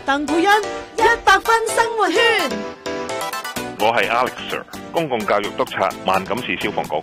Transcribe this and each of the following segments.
鄧佩欣100分生活圈。 我係 Alex Sir， 公共教育督察，萬錦市消防局。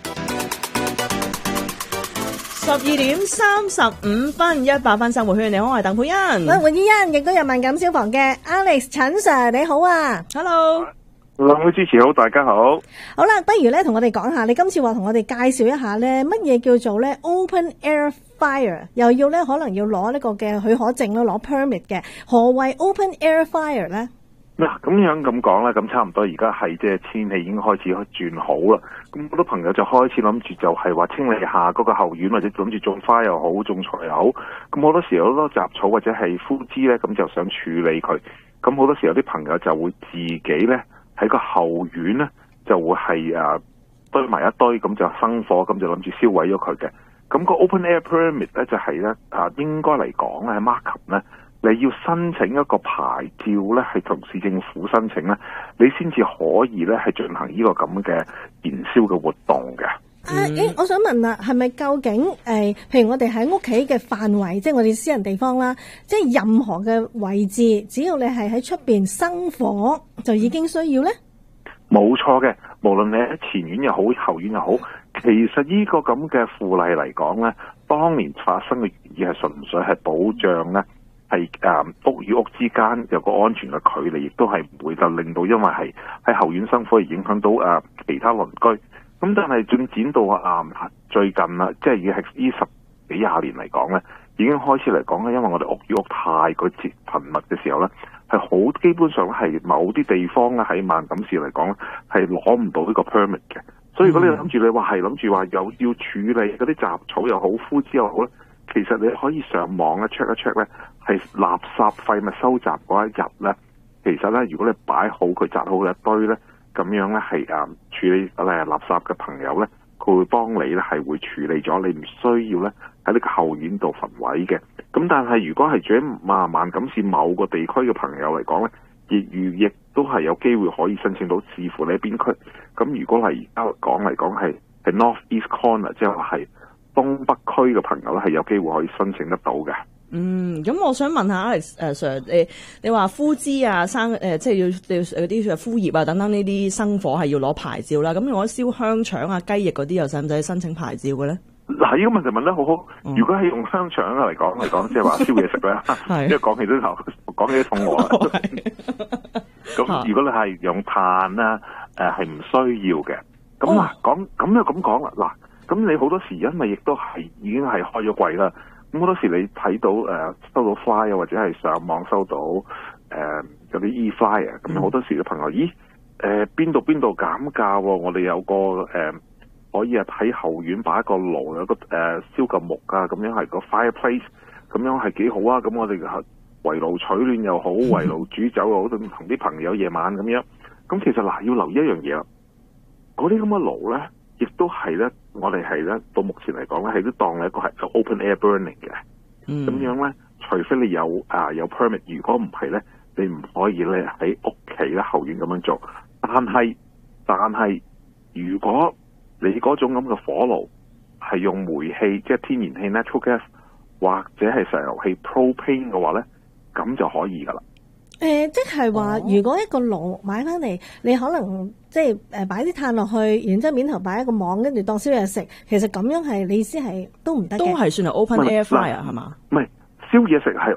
12:35 100分生活圈，你好，我係鄧佩欣。 我係換依欣，亦都有萬錦消防嘅 Alex 陳 Sir， 你好啊 Hello。 兩位主持好，大家好。 好啦，不如咧同我哋講下，你今次話同我哋介紹一下咧，乜嘢叫做咧 open air fire， 又要咧可能要攞呢個嘅許可證啦，攞 permit 嘅。何謂 open air fire 咧？ 嗱，咁樣咁講啦，咁差唔多而家係即係天氣已經開始轉好啦。咁好多朋友就開始諗住就係話清理下嗰個後院，或者諗住種花又好，種菜又好。咁好多時候好多雜草或者係枯枝咧，咁就想處理佢。咁好多時候有啲朋友就會自己咧喺個後院咧就會係堆埋一堆，咁就生火，咁就諗住燒毀咗佢嘅。咁個 open air permit 咧就係咧應該嚟講咧喺 Markham 咧，你要申請一個牌照咧，係同市政府申請咧，你先至可以咧係進行呢個咁嘅燃燒嘅活動嘅。 我想問啦，係咪究竟譬如我哋喺屋企嘅範圍，即係我哋私人地方啦，即係任何嘅位置，只要你係喺出邊生火，就已經需要咧？ 冇錯嘅，無論你喺前院又好，後院又好，其實呢個咁嘅附例嚟講咧，當年發生嘅原意係純粹係保障咧，係屋與屋之間有個安全嘅距離，亦都係唔會就令到因為係喺後院生火而影響到其他鄰居。咁但係進展到最近啦，即係已經係呢10幾20年嚟講咧，已經開始嚟講咧，因為我哋屋與屋太過頻密嘅時候咧，係好基本上係某啲地方咧喺萬錦市嚟講咧係攞唔到呢個 permit 嘅。所以如果你諗住你話係諗住話有要處理嗰啲雜草又好，枯枝又好咧，其實你可以上網咧 check 一 check 咧，係垃圾廢物收集嗰一日咧，其實咧如果你擺好佢紮好嘅一堆咧，咁樣咧係處理垃圾嘅朋友咧，佢會幫你咧係會處理咗，你唔需要咧喺呢個後院度焚毀嘅。咁但係如果係住喺萬錦市某個地區嘅朋友嚟講咧，亦都係有機會可以申請到，視乎你喺邊區。咁如果係而家嚟講係 North East Corner， 即係話係東北區嘅朋友咧，係有機會可以申請得到嘅。 咁我想問下 Sir， 你話枯枝啊、即係要嗰啲枯葉啊等等呢啲生火係要攞牌照啦。咁我燒香腸啊、雞翼嗰啲又使唔使申請牌照嘅咧？ 嗱，呢個問題問得好好。如果係用香腸嚟講，即係話燒嘢食咧，即係講起都講起都肚餓啦。咁如果你係用炭啦，係唔需要嘅。咁咁又咁講啦。嗱，咁你好多時因為亦都係已經係開咗櫃啦。咁好多時你睇到收到 flyer 或者係上網收到嗰啲 e-flyer， 咁好多時嘅朋友，邊度減價喎？我哋有個可以喺後院擺一個爐，有個燒嚿木啊，咁樣係個 fireplace， 咁樣係幾好啊！咁我哋圍爐取暖又好，圍爐煮酒又好，同啲朋友夜晚咁樣。咁其實要留意一樣嘢啦，嗰啲咁嘅爐咧，亦都係咧，我哋係咧到目前嚟講咧，係都當你一個係 open air burning 嘅。咁樣咧，除非你有 permit， 如果唔係咧，你唔可以咧喺屋企咧後院咁樣做。但係如果你嗰種咁嘅火爐係用煤氣，即係天然氣 natural gas 或者係石油氣 propane 嘅話咧，咁就可以噶啦。 即係話，如果一個爐買翻嚟，你可能即係擺啲炭落去，然之後面頭擺一個網，跟住當燒嘢食，其實咁樣係你意思係都唔得嘅， 都係算係 open air fire 係嘛？ 唔係燒嘢食係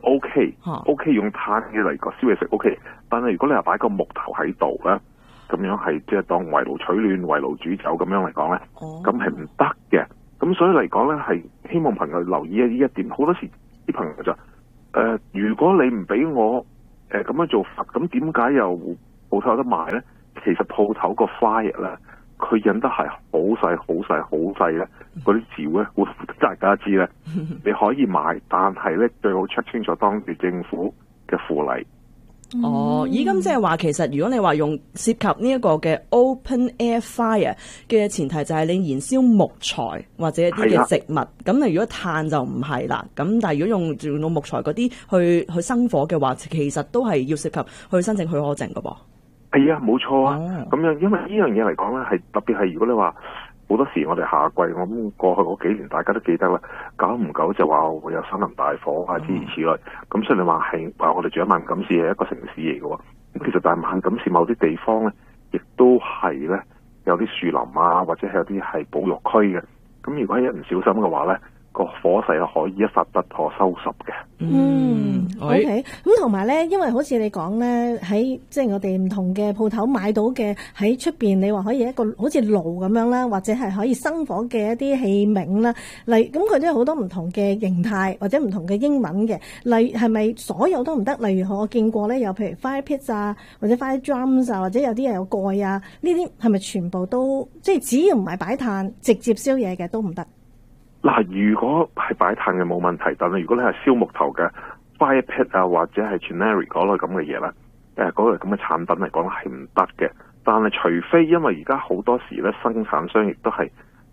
OK 用炭嘅嚟講燒嘢食 OK， 但係如果你係擺個木頭喺度咧，咁樣係即係當圍爐取暖、圍爐煮酒咁樣嚟講咧，咁係唔得嘅。咁所以嚟講咧，係希望朋友留意呢一點。好多時啲朋友就如果你唔俾我咁樣做法，咁點解又鋪頭有得賣咧？其實鋪頭個 flyer 咧，佢印得係好細咧，嗰啲字咧會大家知咧，你可以買，但係咧最好 check 清楚當地政府嘅附例。 咁即係話，其實如果你話用涉及呢一個嘅 open air fire 嘅前提就係你燃燒木材或者一啲嘅植物，咁你如果炭就唔係啦。咁但係如果用到木材嗰啲去生火嘅話，其實都係要涉及去申請許可證㗎噃。 係啊，冇錯啊。咁樣因為呢樣嘢嚟講咧，係特別係如果你話好多時我哋夏季，我諗過去嗰幾年大家都記得啦，久唔久就話會有森林大火啊諸如此類。咁所以你話我哋住喺萬錦市係一個城市嚟嘅喎。咁其實但係萬錦市某啲地方咧，亦都係咧有啲樹林啊，或者係有啲係保育區嘅。咁如果一唔小心嘅話咧，個火勢係可以一發不可收拾嘅。 OK。咁同埋咧，因為好似你講咧，喺即係我哋唔同嘅鋪頭買到嘅喺出邊，你話可以一個好似爐咁樣啦，或者係可以生火嘅一啲器皿啦。咁佢都有好多唔同嘅形態或者唔同嘅英文嘅。例如係咪所有都唔得？例如我見過咧，有譬如 fire pits 啊，或者 fire drums 啊，或者有啲有蓋啊，呢啲係咪全部都即係只要唔係擺炭直接燒嘢嘅都唔得？ 嗱，如果係擺炭嘅冇問題，但係如果你係燒木頭嘅 fire pit 啊，或者係 Chinnery 嗰類咁嘅嘢咧，嗰類咁嘅產品嚟講係唔得嘅。但係除非因為而家好多時咧，生產商亦都係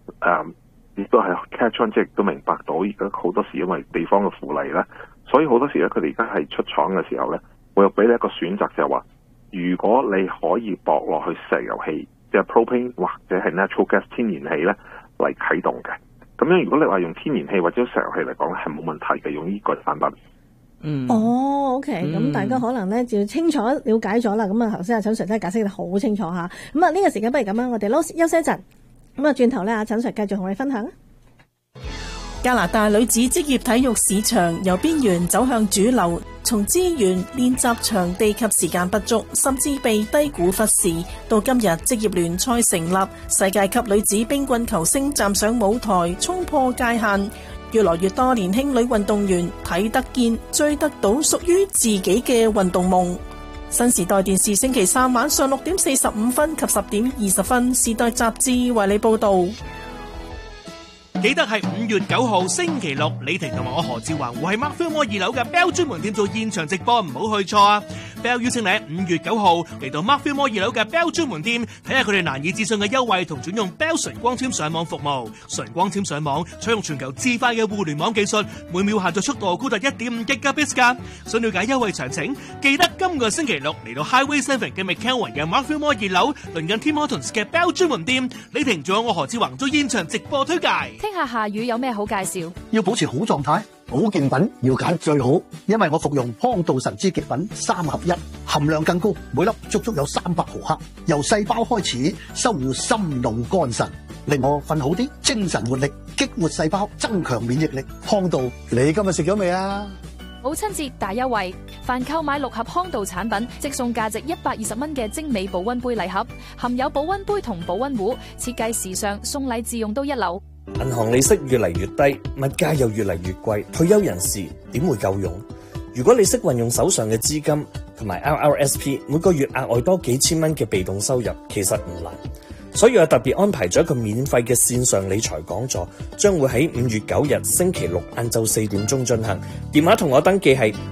catch on， 即係亦都明白到而家好多時因為地方嘅附例咧，所以好多時咧佢哋而家係出廠嘅時候咧，會有俾你一個選擇，就係話，如果你可以駁落去石油氣，即係 propane 或者係 natural gas 天然氣咧嚟啟動嘅。咁樣如果你話用天然氣或者石油氣嚟講咧，係冇問題嘅，用呢個產品。 OK，咁大家可能咧就清楚了解咗啦。咁啊，頭先阿陳 Sir 真係解釋得好清楚吓。咁啊，呢個時間不如咁樣，我哋休息一陣。咁啊，轉頭咧，阿陳 Sir 繼續同我哋分享啊。 加拿大女子職業體育市場由邊緣走向主流，從資源、練習場地及時間不足，甚至被低估忽視，到今日職業聯賽成立，世界級女子冰棍球星站上舞台，衝破界限，越來越多年輕女運動員睇得見、追得到屬於自己嘅運動夢。新時代電視星期三晚上6點45分及10點20分，時代雜誌為你報道。 記得係5月9號星期六，李婷同埋我何志華會喺 Mark Fillmore 2樓嘅 Bell 專門店做現場直播，唔好去錯啊！ Bell 邀請你喺5月9號嚟到 Mark Fillmore 2樓嘅 Bell 專門店，睇下佢哋難以置信嘅優惠同轉用 Bell 純光纖上網服務。純光纖上網採用全球至快嘅互聯網技術，每秒下載速度高達 1.5 Gigabits 㗎。想了解優惠詳情，記得今個星期六嚟到 Highway 7嘅 McKelvin 嘅 Mark Fillmore 2樓，鄰近 Tim Hortons 嘅 Bell 專門店。李婷仲有我何志華做現場直播推介。 聽下下雨有咩好介紹？ 要保持好狀態，保健品要揀最好，因為我服用康道神之極品3合1，含量更高，每粒足足有300毫克，由細胞開始修護心腦肝腎，令我瞓好啲，精神活力，激活細胞，增強免疫力。康道，你今日食咗未啊？ 母親節大優惠，凡購買6盒康道產品，即送價值120蚊嘅精美保溫杯禮盒，含有保溫杯同保溫壺，設計時尚，送禮自用都一流。 銀行利息越嚟越低，物價又越嚟越貴，退休人士點會夠用？如果你識運用手上嘅資金同埋 RRSP， 每個月額外多幾千蚊嘅被動收入，其實唔難。所以我特別安排咗一個免費嘅線上理財講座，將會喺5月9日星期六晏晝4點鐘進行。電話同我登記係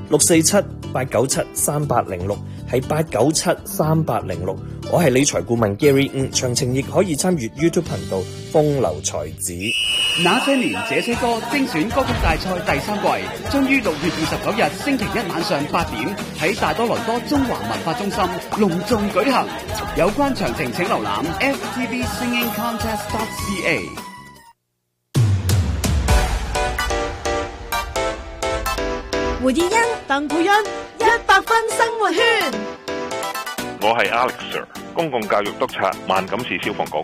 647-897-3806，係897-3806。我係理財顧問 Gary， 詳情亦可以參與 YouTube 頻道風流才子。 那些年這些歌精選歌曲大賽第3季，將於6月29日星期一晚上8點喺大多倫多中華文化中心隆重舉行。有關詳情請瀏覽 ftvsingingcontest.ca。 胡以欣、鄧佩欣100分生活圈。 我係 Alex Sir， 公共教育督察，萬錦市消防局。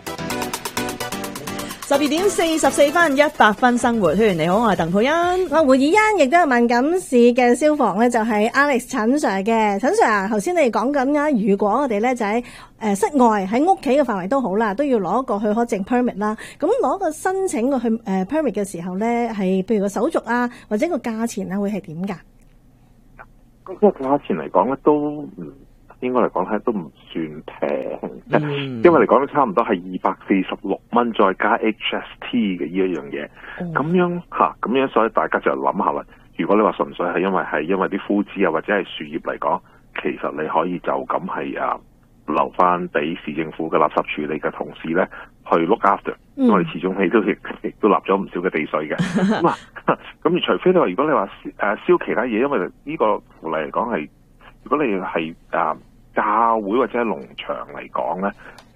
12點44分，100分生活圈。你好，我係鄧佩欣。 我胡以欣，亦都係萬錦市嘅消防咧，就係 Alex 陳 Sir 嘅。陳 Sir 啊，頭先你哋講緊啦，如果我哋咧就喺室外喺屋企嘅範圍都好啦，都要攞一個許可證 permit 啦。咁攞個申請個permit 嘅時候咧，係譬如個手續啊，或者個價錢啊，會係點㗎？ 嗰個價錢嚟講咧，都唔應該嚟講咧，都唔算平嘅，因為嚟講都差唔多係246蚊，再加 HST 嘅呢一樣嘢。咁樣咁樣，所以大家就諗下啦。如果你話純粹係因為啲枯枝啊，或者係樹葉嚟講，其實你可以就咁係留翻俾市政府嘅垃圾處理嘅同事咧去 look after，因為始終你都亦都納咗唔少嘅地稅嘅。咁除非你話，如果你話燒其他嘢，因為呢個附例嚟講係，如果你係教會或者係農場嚟講咧，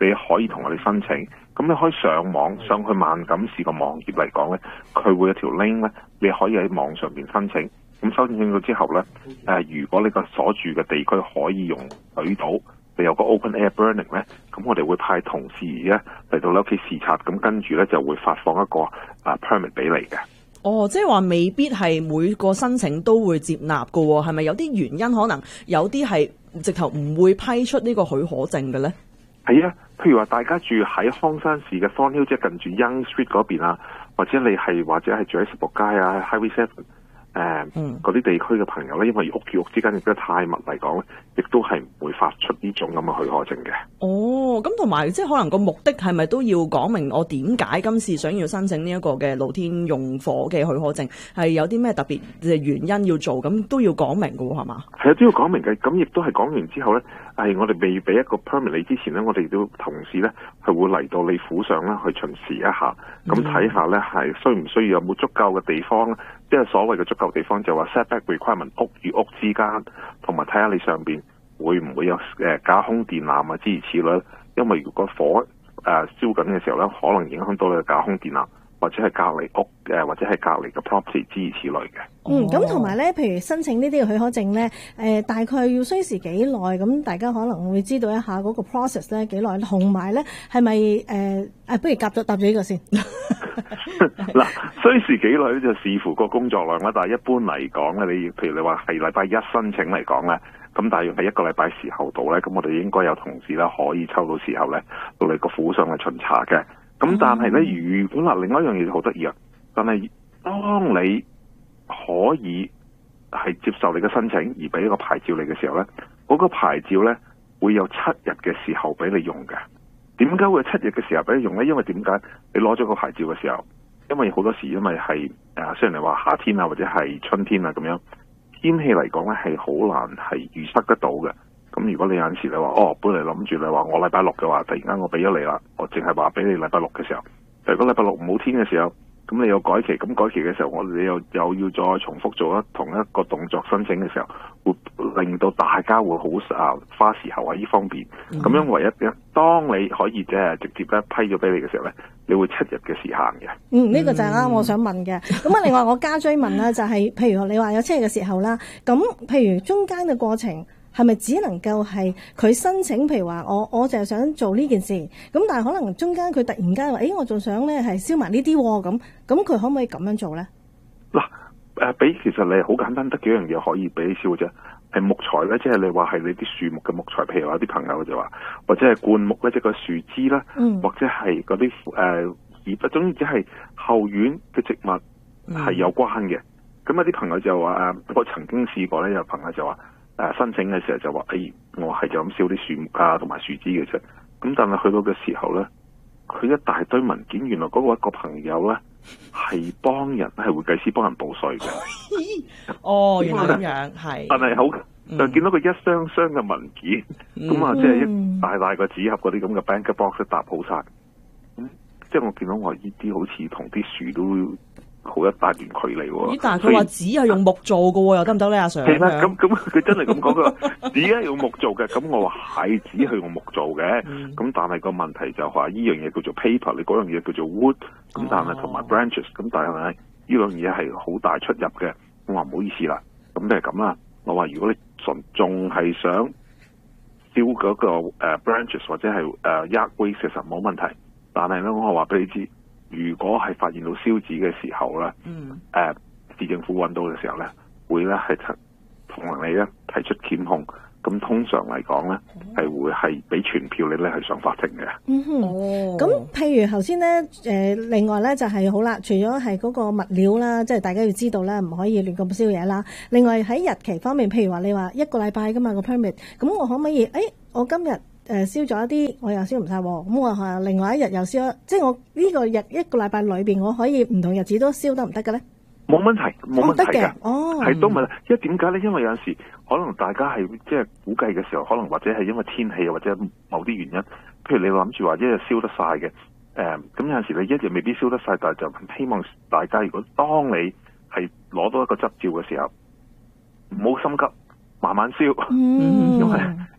你可以同我哋申請。咁你可以上網上去萬錦市個網頁嚟講咧，佢會有條 link 咧，你可以喺網上邊申請。咁申請咗之後咧，如果你個所住嘅地區可以用水到，你有個 open air burning 咧，咁我哋會派同事咧嚟到你屋企視察，咁跟住咧就會發放一個permit 俾你嘅。 哦，即係話未必係每個申請都會接納㗎喎，係咪有啲原因可能有啲係直頭唔會批出呢個許可證嘅咧？ 係啊，譬如話大家住喺康山市嘅 Thornhill，即係近住 Young Street 嗰邊啊，或者你係住喺16街啊 Highway 7。嗰啲地區嘅朋友咧，因為屋與屋之間亦都太密嚟講咧，亦都係唔會發出呢種咁嘅許可證嘅。哦， 咁同埋即係可能個目的係咪都要講明我點解今次想要申請呢一個嘅露天用火嘅許可證，係有啲咩特別嘅原因要做，咁都要講明㗎喎，係嘛？係啊，都要講明嘅。咁亦都係講完之後咧，我哋未俾一個 permit 你之前咧，我哋都同事咧係會嚟到你府上啦，去巡視一下，咁睇下咧係需唔需要有冇足夠嘅地方，即係所謂嘅足夠地方就話 setback requirement 屋與屋之間，同埋睇下你上邊會唔會有架空電纜啊諸如此類。因為如果火燒緊嘅時候咧，可能影響到你嘅架空電纜，或者係隔離屋或者係隔離嘅 property 諸如此類嘅。咁同埋咧，譬如申請呢啲嘅許可證咧，大概要需時幾耐？咁大家可能會知道一下嗰個 process 咧幾耐，同埋咧係咪不如答咗呢個先。 嗱，需時幾耐咧就視乎個工作量啦。但係一般嚟講咧，譬如你話係禮拜一申請嚟講咧，咁大約係一個禮拜時候到咧，咁我哋應該有同事咧可以抽到時候咧到你個府上去巡查嘅。咁但係咧，如果另外一樣嘢就好得意啊！但係當你可以係接受你嘅申請而俾一個牌照你嘅時候咧，嗰個牌照咧會有7日嘅時候俾你用嘅。點解會有7日嘅時候俾你用咧？因為點解你攞咗個牌照嘅時候，因為好多時因為係雖然你話夏天啊或者係春天啊咁樣，天氣嚟講咧係好難係預測得到嘅。咁如果你有陣時你話本嚟諗住你話我禮拜六嘅話，突然間我俾咗你啦，我淨係話俾你禮拜六嘅時候，如果禮拜六唔好天嘅時候，咁你有改期，咁改期嘅時候，你又要再重複做同一個動作申請嘅時候，會令到大家會好花時候喺呢方面。咁樣唯一嘅，當你可以直接咧批咗俾你嘅時候咧，你會7日嘅時限嘅。呢個就係啱我想問嘅。咁另外我加追問啦，就係譬如你話有7日嘅時候啦，咁譬如中間嘅過程。係咪只能夠係佢申請？譬如話我就係想做呢件事，咁但係可能中間佢突然間話，我仲想咧係燒埋呢啲喎，咁佢可唔可以咁樣做咧？嗱，其實你好簡單，得幾樣嘢可以俾你燒啫。係木材咧，即係你話係你啲樹木嘅木材，譬如話啲朋友就話，或者係灌木咧，即係個樹枝啦，或者係嗰啲葉，總之係後院嘅植物係有關嘅。咁有啲朋友就話我曾經試過咧，有朋友就話。申請嘅時候就話，我係就咁燒啲樹木啊同埋樹枝嘅啫。咁但係去到嘅時候咧，佢一大堆文件，原來嗰個一個朋友咧係幫人，係會計師幫人報稅嘅。原來咁樣係。但係好就見到佢一箱箱嘅文件，咁即係一大大個紙盒嗰啲咁嘅 bank box 搭好晒。即係我見到我呢啲好似同啲樹都好一大段距離喎。但係佢話紙係用木做嘅喎，又得唔得咧，阿 Sir？係啦，咁佢真係咁講，佢話紙係用木做嘅。咁我話係紙係用木做嘅。咁但係個問題就話呢樣嘢叫做 paper， 你嗰樣嘢叫做 wood。咁但係同埋 branches，咁但係呢樣嘢係好大出入嘅。我話唔好意思啦，咁就係咁啦。我話如果你仲係想燒嗰個branches 或者係yard waste，其實冇問題。但係咧，我話俾你知。如果係發現到燒紙嘅時候咧，市政府揾到嘅時候咧，會咧係同你咧提出檢控。咁通常嚟講咧，係會係俾傳票你咧係上法庭嘅。咁譬如頭先咧，另外咧就係好啦，除咗係嗰個物料啦，即係大家要知道咧，唔可以亂咁燒嘢啦。另外喺日期方面，譬如話你話1個禮拜噶嘛個 permit，咁我可唔可以？我今日燒咗一啲，我又燒唔晒喎。咁我另外一日又燒，即係我呢個1個禮拜裏邊，我可以唔同日子都燒得唔得嘅咧？冇問題，冇問題嘅。係都問題。因為點解咧？因為有陣時可能大家係即係估計嘅時候，可能或者係因為天氣或者某啲原因，譬如你諗住話一日燒得晒嘅，咁有陣時你一日未必燒得晒，但係就希望大家如果當你係攞到一個執照嘅時候，唔好心急，慢慢燒，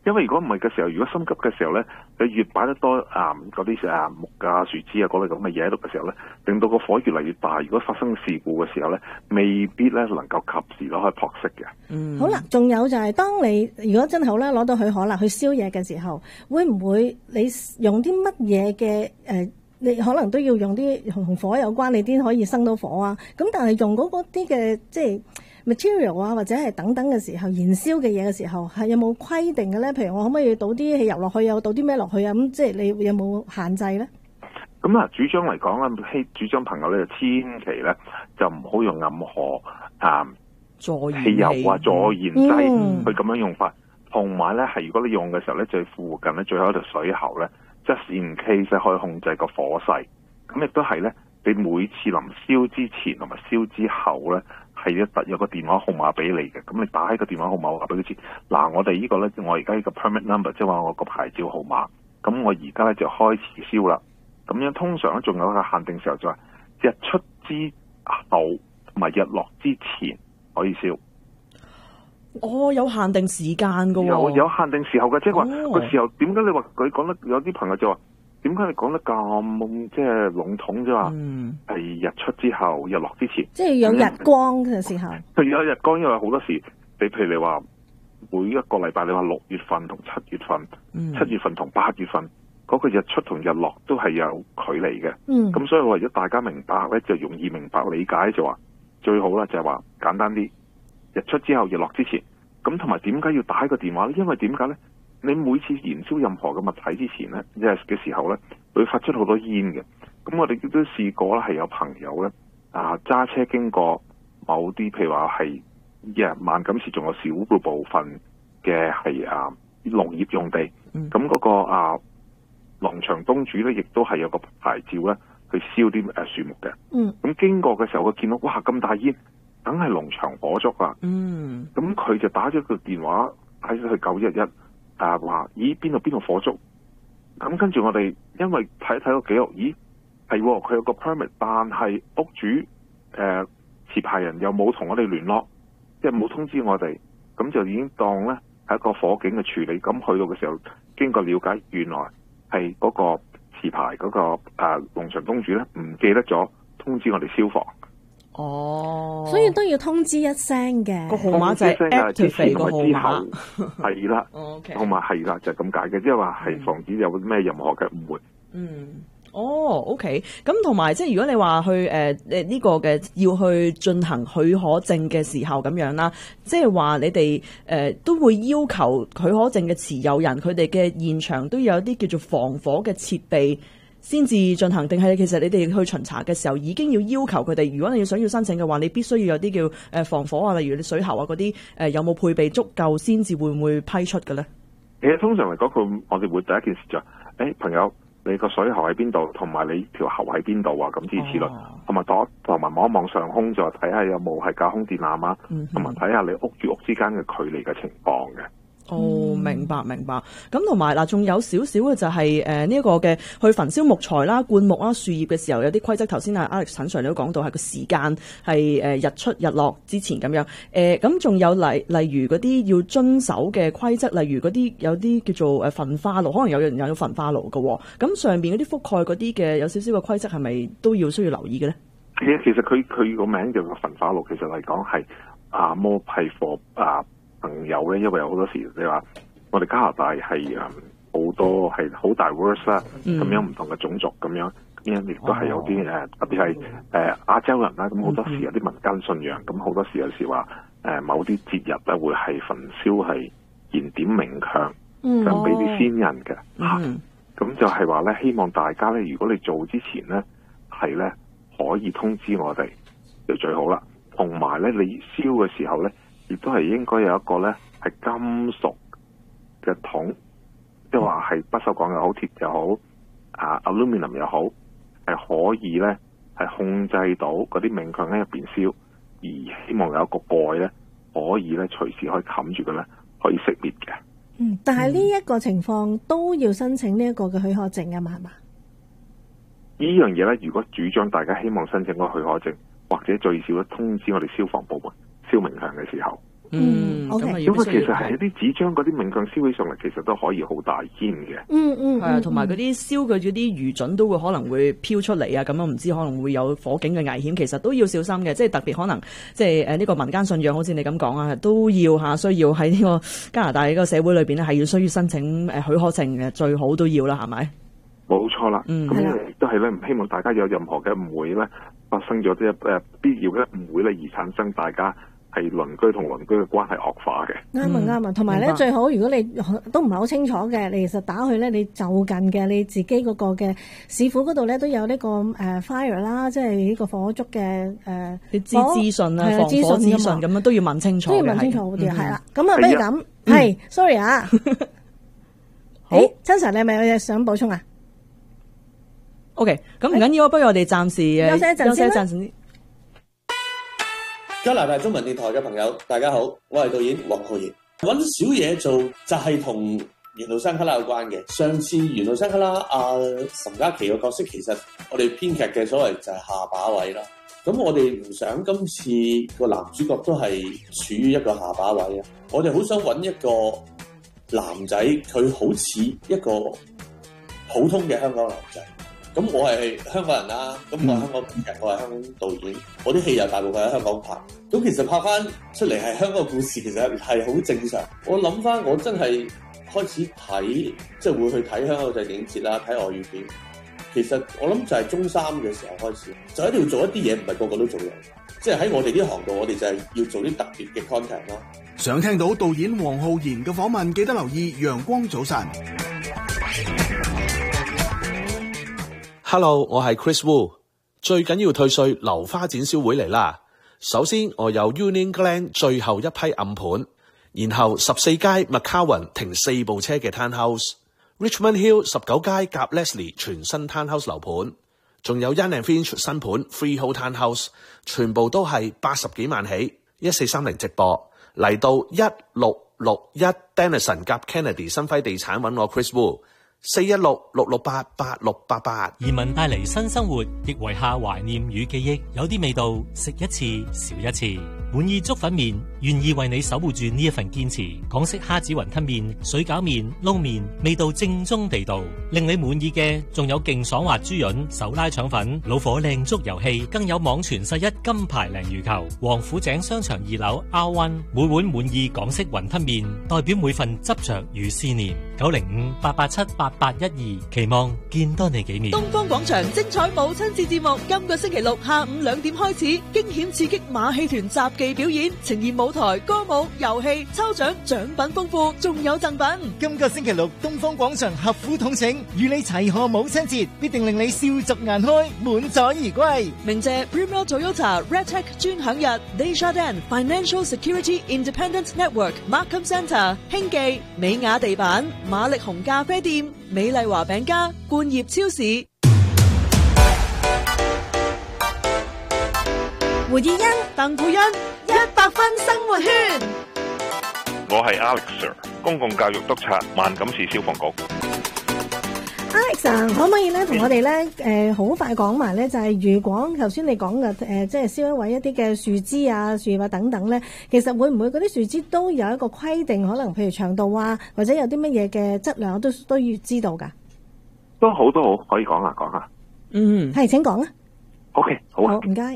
因為如果唔係嘅時候，如果心急嘅時候咧，你越擺得多嗰啲木啊、樹枝啊嗰類咁嘅嘢喺度嘅時候咧，令到個火越嚟越大。如果發生事故嘅時候咧，未必咧能夠及時攞去撲熄嘅。 好啦，仲有就係當你如果真係好啦，攞到許可啦，去燒嘢嘅時候，會唔會你用啲乜嘢嘅你可能都要用啲同火有關，你先可以生到火啊。咁但係用嗰啲嘅即係 material 啊，或者係等等嘅時候，燃燒嘅嘢嘅時候，係有冇規定嘅咧？譬如我可唔可以倒啲汽油落去啊？倒啲咩落去啊？咁即係你有冇限制咧？ 咁啊，主張嚟講咧，主張朋友咧就千祈咧就唔好用任何汽油啊、助燃劑去咁樣用法。同埋咧係如果你用嘅時候咧，最附近咧最後一條水喉咧。just in case 可以控制個火勢，咁亦都係咧，你每次臨燒之前同埋燒之後咧，係有個電話號碼俾你嘅，咁你打喺個電話號碼話俾佢知。嗱，我哋呢個咧，我而家呢個 permit number，即係話我個牌照號碼，咁我而家咧就開始燒啦。咁樣通常咧仲有一個限定時候就係日出之後同埋日落之前可以燒。 有限定時間㗎喎， 有限定時候嘅，即係話個時候點解你話佢講得有啲朋友就話點解你講得咁即係籠統啫話係日出之後日落之前， 即係有日光嘅時候。 有日光，因為好多時你譬如你話每一個禮拜你話6月份同7月份，7月份同8月份嗰個日出同日落都係有距離嘅。咁所以為咗大家明白咧，就容易明白理解就話最好啦，就係話簡單啲。日出之後日落之前，咁同埋點解要打個電話咧？因為點解咧？你每次燃燒任何嘅物體之前咧，嘅時候咧，會發出好多煙嘅。咁我哋都試過啦，係有朋友咧揸車經過某啲，譬如話係萬錦市仲有少部分嘅係農業用地，咁嗰個農場東主咧，亦都係有個牌照咧去燒啲樹木嘅。咁經過嘅時候，佢見到哇咁大煙，梗係農場火燭啦。咁佢就打咗個電話喺去911，話咦邊度火燭？咁跟住我哋因為睇個記錄，咦係佢有個 permit， 但係屋主持牌人又冇同我哋聯絡，即係冇通知我哋，咁就已經當咧係一個火警嘅處理。咁去到嘅時候，經過了解，原來係嗰個持牌嗰個農場東主咧唔記得咗通知我哋消防。 所以都要通知一聲嘅。個號碼就係 activate 個號碼， 係啦，同埋係啦，就係咁解嘅，即係話係防止有咩任何嘅誤會。 OK， 咁同埋即係如果你話去呢個嘅要去進行許可證嘅時候咁樣啦，即係話你哋都會要求許可證嘅持有人，佢哋嘅現場都有啲叫做防火嘅設備。先至進行，定係其實你哋去巡查嘅時候已經要求佢哋，如果你想要申請嘅話，你必須要有啲叫防火啊，例如你水喉啊嗰啲有冇配備足夠先至會唔會批出嘅咧？ 其實通常嚟講，我哋會第一件事就朋友，你個水喉喺邊度，同埋你條喉喺邊度啊？咁之類，同埋望一望上空，就睇下有冇係架空電纜啊，同埋睇下你屋與屋之間嘅距離嘅情況嘅。 明白。咁同埋嗱，仲有少少嘅就係呢一個嘅去焚燒木材啦、灌木啦、樹葉嘅時候有啲規則。頭先Alex 陳 Sir 都講到係個時間係日出日落之前咁樣。咁仲有例如嗰啲要遵守嘅規則，例如嗰啲有啲叫做焚化爐，可能有人有焚化爐嘅。咁上邊嗰啲覆蓋嗰啲嘅有少少嘅規則，係咪都需要留意嘅咧？ 其實佢個名叫做焚化爐，其實嚟講係more 係 for 朋友咧，因為有好多時你話我哋加拿大係好多係好 diverse 啦，咁樣唔同嘅種族咁樣亦都係有啲特別係亞洲人啦，咁好多時有啲民間信仰，咁好多時有時話某啲節日咧會係焚燒係燃點冥鏹，就俾啲先人嘅。咁就係話咧，希望大家咧，如果你做之前咧係咧可以通知我哋就最好啦。同埋咧，你燒嘅時候咧，亦都係應該有一個咧係金屬嘅桶，即係話係不鏽鋼又好，鐵又好，aluminum 又好，係可以咧係控制到嗰啲冥鏹喺入邊燒，而希望有一個蓋咧可以咧隨時可以冚住佢咧，可以熄滅嘅。 但係呢一個情況都要申請呢一個嘅許可證啊嘛，係嘛？ 呢樣嘢咧，如果主張大家希望申請個許可證，或者最少咧通知我哋消防部門燒冥鏹嘅時候， OK。 因為其實係一啲紙張嗰啲冥鏹燒起上嚟，其實都可以好大煙嘅。 係啊，同埋嗰啲燒嘅嗰啲餘燼都會可能會飄出嚟啊，咁樣唔知可能會有火警嘅危險，其實都要小心嘅。即係特別可能即係呢個民間信仰，好似你咁講啊，都要需要喺呢個加拿大呢個社會裏邊咧，係要需要申請許可證嘅，最好都要啦，係咪？ 冇錯啦，咁亦都係咧，唔希望大家有任何嘅誤會咧，發生咗啲必要嘅誤會咧，而產生大家係鄰居同鄰居嘅關係惡化嘅。 啱啊，同埋咧最好，如果你都唔係好清楚嘅，你其實打去咧，你就近嘅你自己嗰個嘅市府嗰度咧都有呢個fire 啦，即係呢個火燭嘅資訊啊，防火資訊咁樣都要問清楚， 都要問清楚好啲，係啦。咁啊，不如咁，係 sorry 啊，好，親常你係咪有嘢想補充啊 ？OK， 咁唔緊要，不如我哋暫時休息一陣先。 加拿大中文電台嘅朋友，大家好，我係導演黃浩然。揾小嘢做就係同緣路山旮旯有關嘅。上次緣路山旮旯岑嘉琪嘅角色，其實我哋編劇嘅所謂就係下把位啦。咁我哋唔想今次個男主角都係處於一個下把位啊。我哋好想揾一個男仔，佢好似一個普通嘅香港男仔。咁我係香港人啦，咁我係香港編劇，我係香港導演，我啲戲又大部分喺香港拍。咁其實拍翻出嚟係香港嘅故事，其實係好正常。我諗翻，我真係開始睇，即係會去睇香港嘅電影節啦，睇外語片。其實我諗就係中三嘅時候開始，就一定要做一啲嘢，唔係個個都做嘅。即係喺我哋呢行度，我哋就係要做啲特別嘅 content 咯。 想聽到導演黃浩然嘅訪問，記得留意陽光早晨。 Hello， 我係 Chris Wu。最緊要退稅樓花展銷會嚟啦。首先我有 Union Glen 最後一批暗盤，然後14街 McCowan 停4部車嘅 townhouse，Richmond Hill 19街夾 Leslie 全新 townhouse 樓盤，仲有 Yan and Finch 新盤 Freehold townhouse， 全部都係80幾萬起。1430直播嚟到1661 Denison 夾 Kennedy 新輝地產揾我 Chris Wu。416-668-8688。 移民帶嚟新生活，亦遺下懷念與記憶。有啲味道，食一次少一次。滿意粥粉麵，願意為你守護住呢一份堅持。港式蝦子雲吞麵、水餃麵、撈麵，味道正宗地道。令你滿意嘅，仲有勁爽滑豬潤、手拉腸粉、老火靚粥遊戲，更有網傳世一金牌鯪魚球。王府井商場2樓 R1，每碗滿意港式雲吞麵，代表每份執着與思念。905-887-8812，期望見多你幾面。 東方廣場精彩母親節節目，今個星期六下午2點開始，驚險刺激馬戲團雜技表演，呈現舞台、歌舞、遊戲、抽獎，獎品豐富，仲有贈品。 今個星期六，東方廣場合府統請，與你齊賀母親節，必定令你笑逐顏開，滿載而歸。 鳴謝 Premier Toyota Red Tech 專享日 Desjardins Financial Security Independent Network Markham Centre 興記美雅地板。馬力紅咖啡店、美麗華餅家、冠業超市。 胡以欣、 鄧佩欣，100分生活圈。 我係 Alex Sir， 公共教育督察，萬錦市消防局。 Alex 啊，可唔可以咧同我哋咧好快講埋咧？就係如果頭先你講嘅即係燒毀一啲嘅樹枝啊、樹葉啊等等咧，其實會唔會嗰啲樹枝都有一個規定？可能譬如長度啊，或者有啲乜嘢嘅質量都要知道㗎？ 都好，可以講下。 係請講啊。 OK， 好啊。 好，唔該。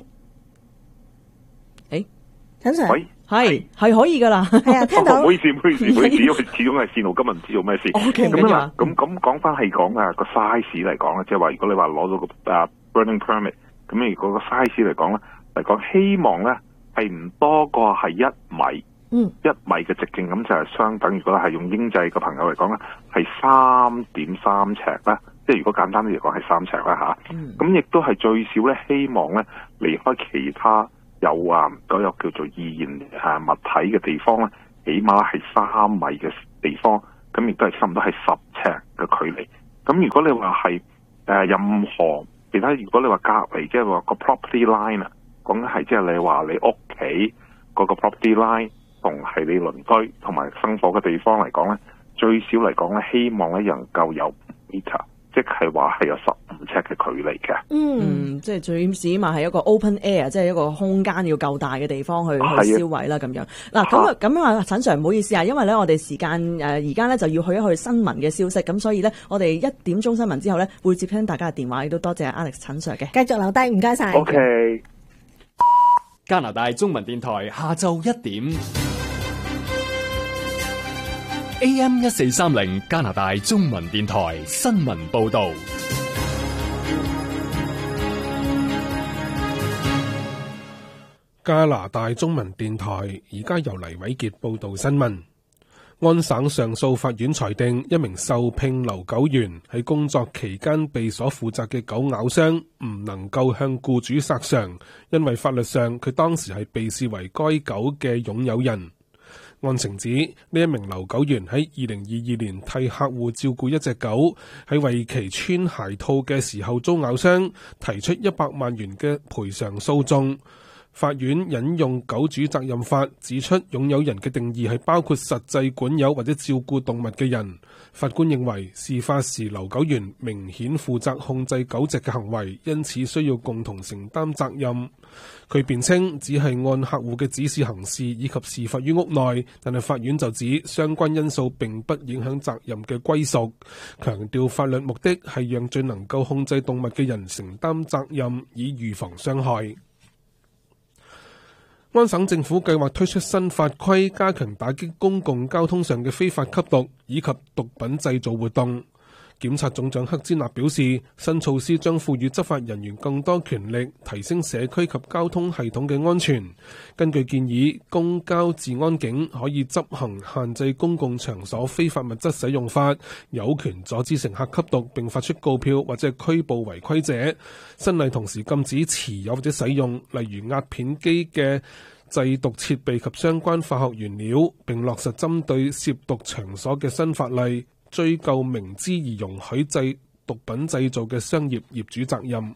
陳 Sir， 喂， 係可以噶啦。係啊，聽到。 唔好意思，因為始終係線路，今日唔知做咩事。 OK， 咁啦，咁講翻係講個 size 嚟講咧，即係話如果你話攞到個burning permit， 咁如果個 size 嚟講咧，希望咧係唔多過係1米，1米嘅直徑，咁就係相等。如果係用英制嘅朋友嚟講咧，係3.3尺啦。即係如果簡單啲嚟講係3尺啦吓。咁亦都係最少咧，希望咧離開其他。有嗰個叫做易燃物體嘅地方咧，起碼係3米嘅地方，咁亦都係差唔多係10尺嘅距離。咁如果你話係任何其他，如果你話隔離，即係話個 property line 啊，講緊係即係你話你屋企嗰個 property line 同係你鄰居同埋生火嘅地方嚟講咧，最少嚟講咧，希望咧能夠有5 meter，即即係話係有15尺嘅距離嘅。 即係最起碼係一個 open air， 即係一個空間要夠大嘅地方去燒毀啦咁樣。嗱咁樣啊，陳 Sir 唔好意思啊，因為咧我哋時間而家咧就要去一去新聞嘅消息，咁所以咧我哋1點鐘新聞之後咧會接聽大家嘅電話，亦都多謝 Alex 陳 Sir 嘅， 繼續留低，唔該晒。 OK。 加拿大中文電台下晝1點 AM 1430加拿大中文電台新聞報道。 加拿大中文電台而家由黎偉傑報道新聞。安省上訴法院裁定，一名受聘留狗員喺工作期間被所負責嘅狗咬傷，唔能夠向僱主索償，因為法律上佢當時係被視為該狗嘅擁有人。案情指，呢一名留狗員喺2022年替客戶照顧一隻狗，喺為其穿鞋套嘅時候遭咬傷，提出100萬元嘅賠償訴訟。法院引用狗主責任法指出，擁有人嘅定義係包括實際管有或者照顧動物嘅人。法官認為事發時留狗員明顯負責控制狗隻嘅行為，因此需要共同承擔責任。佢辯稱只係按客戶嘅指示行事，以及事發於屋內，但係法院就指相關因素並不影響責任嘅歸屬，強調法律目的係讓最能夠控制動物嘅人承擔責任，以預防傷害。安省政府計劃推出新法規，加強打擊公共交通上嘅非法吸毒以及毒品製造活動。檢察總長克茲納表示，新措施將賦予執法人員更多權力，提升社區及交通系統嘅安全。根據建議，公交治安警可以執行限制公共場所非法物質使用法，有權阻止乘客吸毒並發出告票或者拘捕違規者。新例同時禁止持有或者使用，例如壓片機嘅製毒設備及相關化學原料，並落實針對涉毒場所嘅新法例，追究明知而容許毒品製造嘅商業業主責任。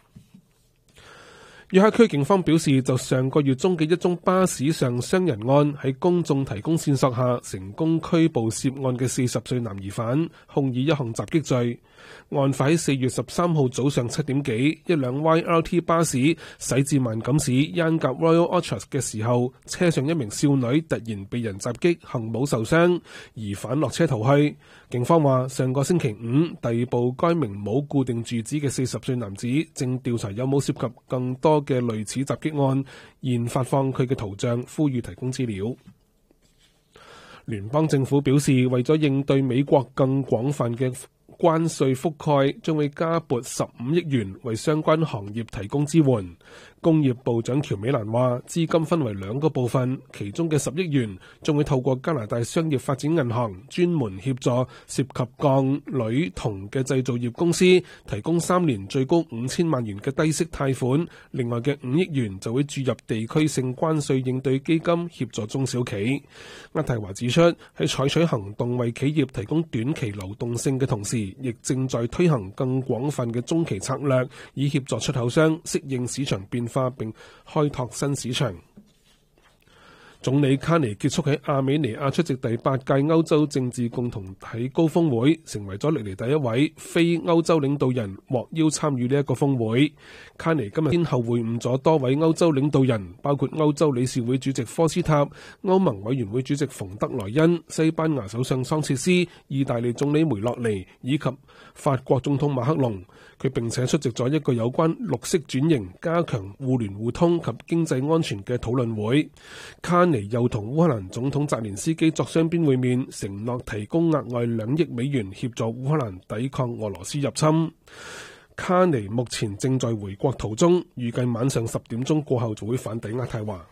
約克區警方表示，就上個月中嘅一宗巴士上傷人案，喺公眾提供線索下，成功拘捕涉案嘅40歲男疑犯，控以一項襲擊罪。案發喺4月13號早上7點幾，一輛 YRT 巴士駛至萬錦市恩格 Royal Orchard 嘅時候，車上一名少女突然被人襲擊，幸冇受傷，疑犯落車逃去。警方話，上個星期5逮捕該名冇固定住址嘅40歲男子，正調查有冇涉及更多嘅類似襲擊案，現發放佢嘅圖像，呼籲提供資料。聯邦政府表示，為咗應對美國更廣泛嘅關稅覆蓋，將會加撥15億元為相關行業提供支援。工業部長喬美蘭話，資金分為2個部分，其中嘅10億元將會透過加拿大商業發展銀行專門協助涉及鋼、鋁、銅嘅製造業公司，提供3年最高5000萬元嘅低息貸款。另外嘅5億元就會注入地區性關稅應對基金，協助中小企。渥太華指出，喺採取行動為企業提供短期流動性嘅同時，亦正在推行更廣泛嘅中期策略，以協助出口商適應市場變化並開拓新市場。總理卡尼結束喺亞美尼亞出席第8屆歐洲政治共同體高峰會，成為咗歷嚟第一位非歐洲領導人獲邀參與呢一個峰會。卡尼今日先後會晤咗多位歐洲領導人，包括歐洲理事會主席科斯塔、歐盟委員會主席馮德萊恩、西班牙首相桑切斯、意大利總理梅洛尼以及法國總統馬克龍。佢並且出席咗一個有關綠色轉型、加強互聯互通及經濟安全嘅討論會。卡尼又同烏克蘭總統澤連斯基作雙邊會面，承諾提供額外2億美元協助烏克蘭抵抗俄羅斯入侵。卡尼目前正在回國途中，預計晚上10點鐘過後就會返抵渥太華。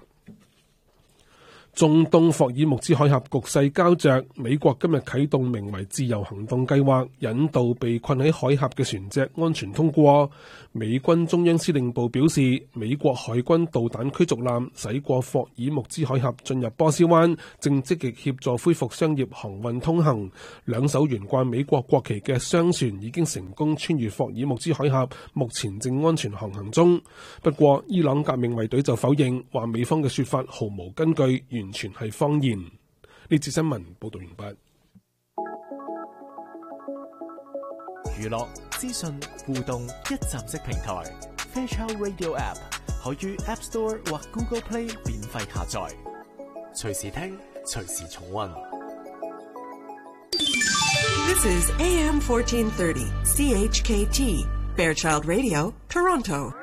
中東霍爾木茲海峽局勢膠着，美國今日啟動名為自由行動計劃，引導被困喺海峽嘅船隻安全通過。美軍中央司令部表示，美國海軍導彈驅逐艦駛過霍爾木茲海峽進入波斯灣，正積極協助恢復商業航運通行。2艘懸掛美國國旗嘅商船已經成功穿越霍爾木茲海峽，目前正安全航行中。不過，伊朗革命衛隊就否認，話美方嘅說法毫無根據，完全係謊言。呢次新聞報道完畢。 娛樂、資訊、互動一站式平台 Fairchild Radio App 可於 App Store 或 Google Play 免費下載，隨時聽，隨時重溫。 This is AM 1430 CHKT Fairchild Radio, Toronto.